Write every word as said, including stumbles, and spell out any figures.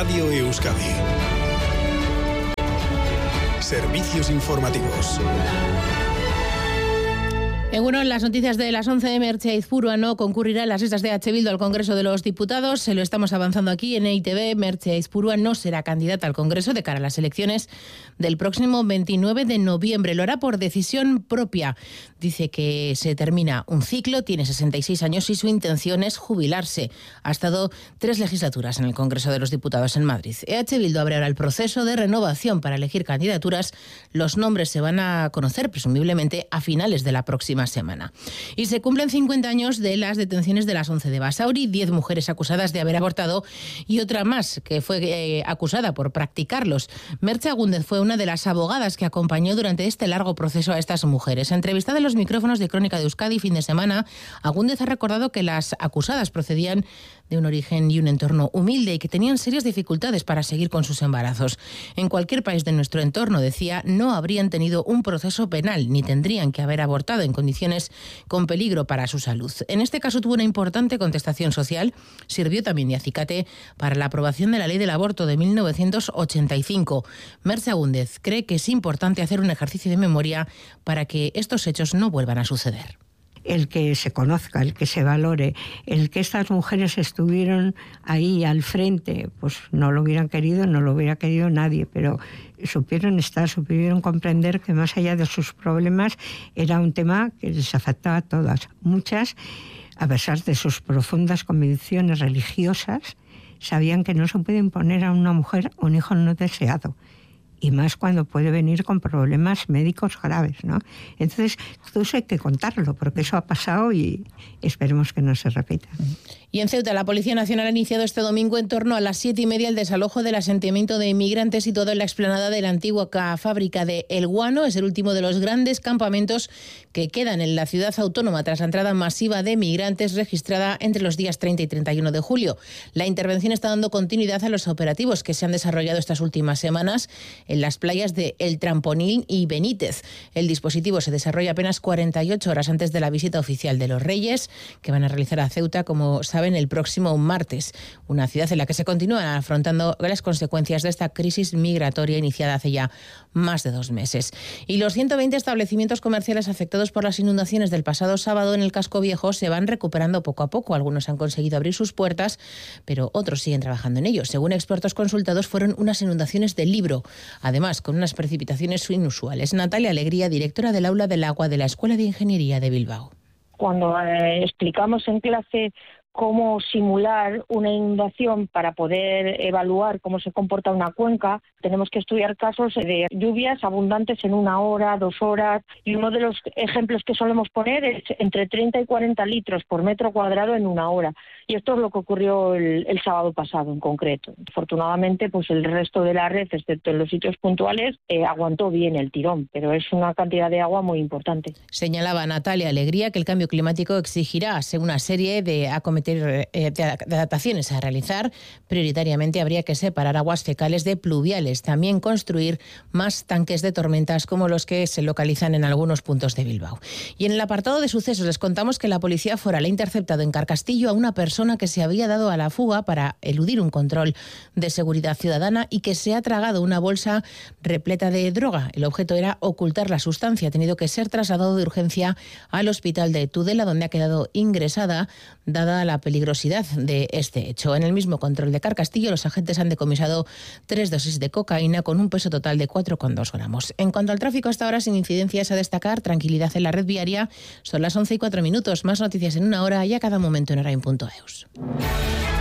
Radio Euskadi. Servicios informativos. En bueno, en las noticias de las once, Merche Aizpurua no concurrirá en las listas de H. Bildu al Congreso de los Diputados. Se lo estamos avanzando aquí en E I Te Be. Merche Aizpurua no será candidata al Congreso de cara a las elecciones del próximo veintinueve de noviembre. Lo hará por decisión propia. Dice que se termina un ciclo, tiene sesenta y seis años y su intención es jubilarse. Ha estado tres legislaturas en el Congreso de los Diputados en Madrid. E H. Bildu abre ahora el proceso de renovación para elegir candidaturas. Los nombres se van a conocer presumiblemente a finales de la próxima semana. Y se cumplen cincuenta años de las detenciones de las once de Basauri, diez mujeres acusadas de haber abortado y otra más que fue eh, acusada por practicarlos. Merche Agúndez fue una de las abogadas que acompañó durante este largo proceso a estas mujeres. Entrevistada en los micrófonos de Crónica de Euskadi fin de semana, Agúndez ha recordado que las acusadas procedían de un origen y un entorno humilde y que tenían serias dificultades para seguir con sus embarazos. En cualquier país de nuestro entorno, decía, no habrían tenido un proceso penal ni tendrían que haber abortado en condiciones con peligro para su salud. En este caso tuvo una importante contestación social, sirvió también de acicate para la aprobación de la Ley del Aborto de mil novecientos ochenta y cinco. Merche Agúndez cree que es importante hacer un ejercicio de memoria para que estos hechos no vuelvan a suceder. El que se conozca, el que se valore, el que estas mujeres estuvieron ahí al frente, pues no lo hubieran querido, no lo hubiera querido nadie, pero supieron estar, supieron comprender que más allá de sus problemas era un tema que les afectaba a todas. Muchas, a pesar de sus profundas convicciones religiosas, sabían que no se puede imponer a una mujer un hijo no deseado. Y más cuando puede venir con problemas médicos graves, ¿no? Entonces, todo eso hay que contarlo, porque eso ha pasado y esperemos que no se repita. Y en Ceuta, la Policía Nacional ha iniciado este domingo en torno a las siete y media el desalojo del asentamiento de inmigrantes y todo en la explanada de la antigua fábrica de El Guano. Es el último de los grandes campamentos que quedan en la ciudad autónoma tras la entrada masiva de migrantes registrada entre los días treinta y treinta y uno de julio. La intervención está dando continuidad a los operativos que se han desarrollado estas últimas semanas en las playas de El Tramponín y Benítez. El dispositivo se desarrolla apenas cuarenta y ocho horas antes de la visita oficial de los Reyes, que van a realizar a Ceuta, como saben, el próximo martes. Una ciudad en la que se continúan afrontando las consecuencias de esta crisis migratoria iniciada hace ya más de dos meses. Y los ciento veinte establecimientos comerciales afectados por las inundaciones del pasado sábado en el Casco Viejo se van recuperando poco a poco. Algunos han conseguido abrir sus puertas, pero otros siguen trabajando en ello. Según expertos consultados, fueron unas inundaciones de libro, además con unas precipitaciones inusuales. Natalia Alegría, directora del Aula del Agua de la Escuela de Ingeniería de Bilbao. Cuando eh, explicamos en clase cómo simular una inundación para poder evaluar cómo se comporta una cuenca, tenemos que estudiar casos de lluvias abundantes en una hora, dos horas, y uno de los ejemplos que solemos poner es entre treinta y cuarenta litros por metro cuadrado en una hora. Y esto es lo que ocurrió el, el sábado pasado en concreto. Afortunadamente, pues el resto de la red, excepto en los sitios puntuales, eh, aguantó bien el tirón, pero es una cantidad de agua muy importante. Señalaba Natalia Alegría que el cambio climático exigirá una serie de acometidos de adaptaciones a realizar. Prioritariamente habría que separar aguas fecales de pluviales, también construir más tanques de tormentas como los que se localizan en algunos puntos de Bilbao. Y en el apartado de sucesos les contamos que la policía foral ha interceptado en Carcastillo a una persona que se había dado a la fuga para eludir un control de seguridad ciudadana y que se ha tragado una bolsa repleta de droga. El objeto era ocultar la sustancia. Ha tenido que ser trasladado de urgencia al hospital de Tudela, donde ha quedado ingresada, dada la peligrosidad de este hecho. En el mismo control de Carcastillo, los agentes han decomisado tres dosis de cocaína con un peso total de cuatro coma dos gramos. En cuanto al tráfico, hasta ahora sin incidencias a destacar, tranquilidad en la red viaria. Son las once y cuatro minutos. Más noticias en una hora y a cada momento en Orain punto eus.